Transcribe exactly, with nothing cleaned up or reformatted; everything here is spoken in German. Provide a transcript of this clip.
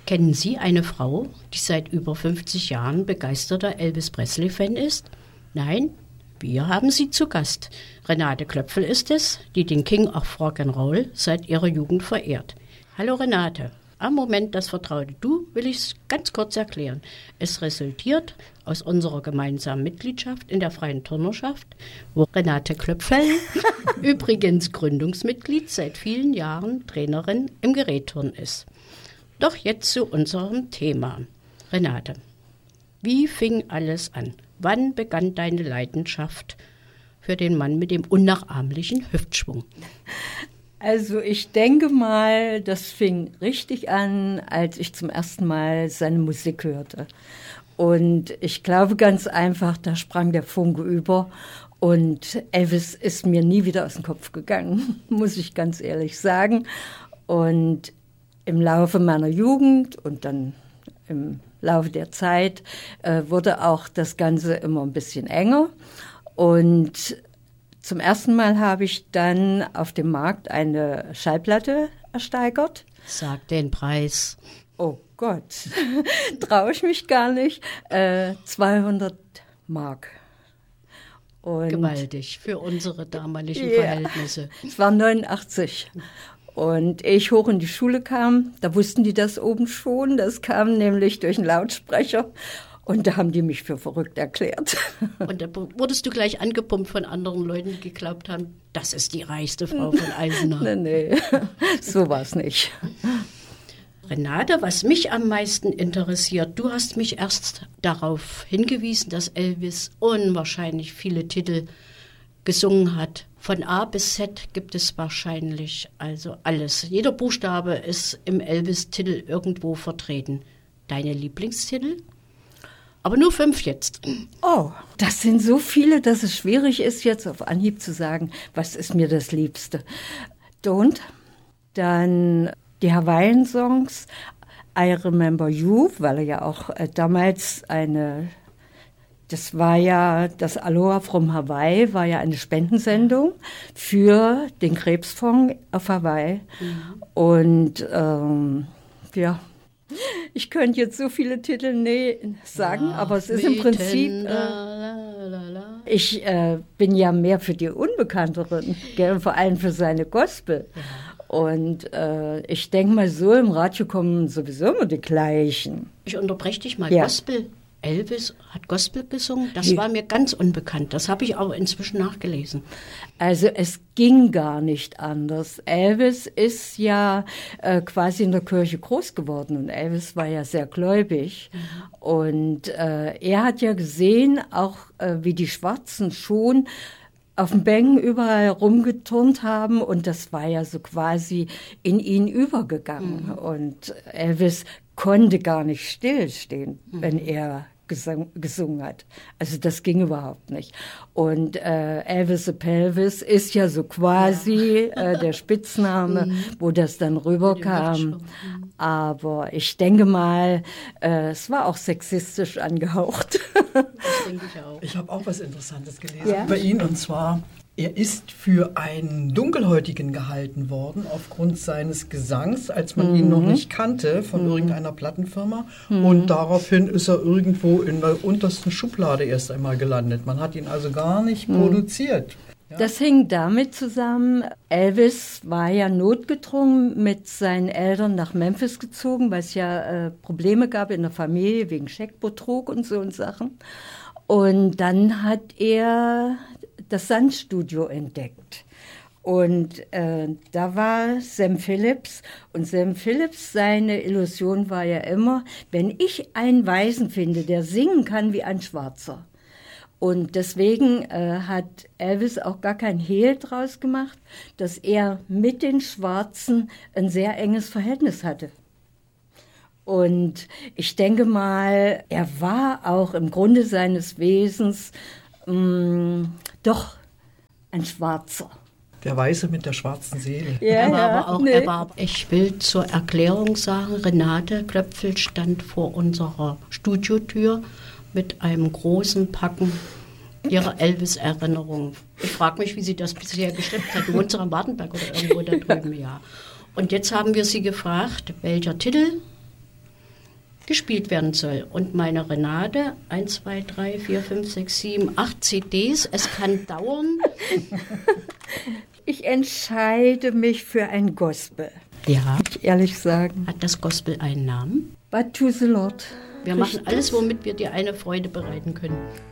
Kennen Sie eine Frau, die seit über fünfzig Jahren begeisterter Elvis Presley-Fan ist? Nein? Wir haben sie zu Gast. Renate Klöpfel ist es, die den King of Rock'n'Roll seit ihrer Jugend verehrt. Hallo Renate. Am Moment das vertraute Du will ich es ganz kurz erklären. Es resultiert aus unserer gemeinsamen Mitgliedschaft in der Freien Turnerschaft, wo Renate Klöpfel, übrigens Gründungsmitglied, seit vielen Jahren Trainerin im Gerätturnen ist. Doch jetzt zu unserem Thema. Renate, wie fing alles an? Wann begann deine Leidenschaft für den Mann mit dem unnachahmlichen Hüftschwung? Also ich denke mal, das fing richtig an, als ich zum ersten Mal seine Musik hörte. Und ich glaube ganz einfach, da sprang der Funke über und Elvis ist mir nie wieder aus dem Kopf gegangen, muss ich ganz ehrlich sagen. Und im Laufe meiner Jugend und dann im Laufe der Zeit äh, wurde auch das Ganze immer ein bisschen enger. Und zum ersten Mal habe ich dann auf dem Markt eine Schallplatte ersteigert. Sag den Preis. Oh Gott, traue ich mich gar nicht. Äh, zweihundert Mark. Und gewaltig für unsere damaligen ja, Verhältnisse. Es war neunundachtzig. Und ich hoch in die Schule kam, da wussten die das oben schon. Das kam nämlich durch einen Lautsprecher. Und da haben die mich für verrückt erklärt. Und da wurdest du gleich angepumpt von anderen Leuten, die geglaubt haben, das ist die reichste Frau von Eisenach. Nee, nee, so war es nicht. Renate, was mich am meisten interessiert, du hast mich erst darauf hingewiesen, dass Elvis unwahrscheinlich viele Titel gesungen hat. Von A bis Z gibt es wahrscheinlich also alles. Jeder Buchstabe ist im Elvis-Titel irgendwo vertreten. Deine Lieblingstitel? Aber nur fünf jetzt. Oh, das sind so viele, dass es schwierig ist, jetzt auf Anhieb zu sagen, was ist mir das Liebste. Don't, dann die Hawaiian-Songs, I Remember You, weil er ja auch äh, damals eine, das war ja, das Aloha from Hawaii war ja eine Spendensendung für den Krebsfonds auf Hawaii. Mhm. Und ähm, ja, ich könnte jetzt so viele Titel nee, sagen, ja, aber es ist im Prinzip, äh, ich äh, bin ja mehr für die Unbekannteren, gell, vor allem für seine Gospel. Ja. Und äh, ich denke mal so, im Radio kommen sowieso immer die gleichen. Ich unterbreche dich mal, ja. Gospel. Elvis hat Gospel gesungen, das ja. war mir ganz unbekannt. Das habe ich auch inzwischen nachgelesen. Also es ging gar nicht anders. Elvis ist ja äh, quasi in der Kirche groß geworden und Elvis war ja sehr gläubig. Mhm. Und äh, er hat ja gesehen, auch äh, wie die Schwarzen schon auf den Bänken überall rumgeturnt haben und das war ja so quasi in ihn übergegangen. Mhm. Und Elvis konnte gar nicht stillstehen, mhm. wenn er gesang, gesungen hat. Also das ging überhaupt nicht. Und äh, Elvis the Pelvis ist ja so quasi ja. äh, der Spitzname, mhm. wo das dann rüberkam. Mhm. Aber ich denke mal, äh, es war auch sexistisch angehaucht. Das denke ich auch. Ich habe auch was Interessantes gelesen ja? über ihn und zwar: Er ist für einen Dunkelhäutigen gehalten worden, aufgrund seines Gesangs, als man mhm. ihn noch nicht kannte, von mhm. irgendeiner Plattenfirma. Mhm. Und daraufhin ist er irgendwo in der untersten Schublade erst einmal gelandet. Man hat ihn also gar nicht mhm. produziert. Ja? Das hing damit zusammen, Elvis war ja notgedrungen mit seinen Eltern nach Memphis gezogen, weil es ja äh, Probleme gab in der Familie wegen Scheckbetrug und so und Sachen. Und dann hat er das Sun-Studio entdeckt. Und äh, da war Sam Phillips. Und Sam Phillips, seine Illusion war ja immer, wenn ich einen Weißen finde, der singen kann wie ein Schwarzer. Und deswegen äh, hat Elvis auch gar kein Hehl draus gemacht, dass er mit den Schwarzen ein sehr enges Verhältnis hatte. Und ich denke mal, er war auch im Grunde seines Wesens mh, doch ein Schwarzer. Der Weiße mit der schwarzen Seele. Ja, er war ja, aber auch, nee. er war, ich will zur Erklärung sagen, Renate Klöpfel stand vor unserer Studiotür mit einem großen Packen ihrer Elvis-Erinnerungen. Ich frage mich, wie sie das bisher gestimmt hat. Du wohnst doch am Wartenberg oder irgendwo da drüben, ja. Und jetzt haben wir sie gefragt, welcher Titel gespielt werden soll. Und meine Renate, eins, zwei, drei, vier, fünf, sechs, sieben, acht C Ds, es kann dauern. Ich entscheide mich für ein Gospel. Ja. Muss ich ehrlich sagen. Hat das Gospel einen Namen? But to the Lord. Wir machen alles, womit wir dir eine Freude bereiten können.